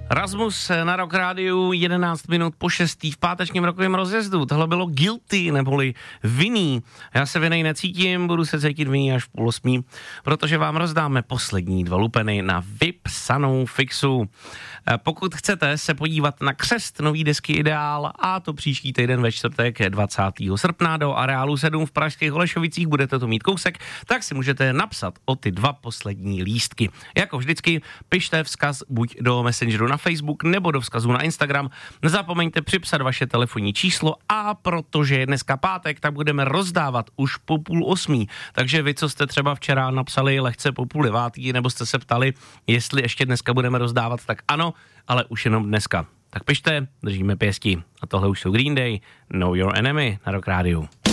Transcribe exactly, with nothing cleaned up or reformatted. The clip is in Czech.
Rasmus na Rock Rádiu, jedenáct minut po šestý v pátečním rokovém rozjezdu. Tohle bylo Guilty, neboli Vinný. Já se vinej necítím, budu se cítit vinný až v půl osmí, protože vám rozdáme poslední dva lupeny na vypsanou fixu. Pokud chcete se podívat na křest nový desky Ideál, a to příští týden ve čtvrtek dvacátého srpna do Areálu sedm v pražských Holešovicích, budete to mít kousek, tak si můžete napsat o ty dva poslední lístky. Jako vždycky, pište vzkaz buď do Messengeru na Facebook nebo do vzkazu na Instagram. Nezapomeňte připsat vaše telefonní číslo, a protože je dneska pátek, tak budeme rozdávat už po půl osmí. Takže vy, co jste třeba včera napsali lehce po půl devátý, nebo jste se ptali, jestli ještě dneska budeme rozdávat, tak ano, ale už jenom dneska. Tak pište, držíme pěsti. A tohle už jsou Green Day, Know Your Enemy na Rock Rádiu.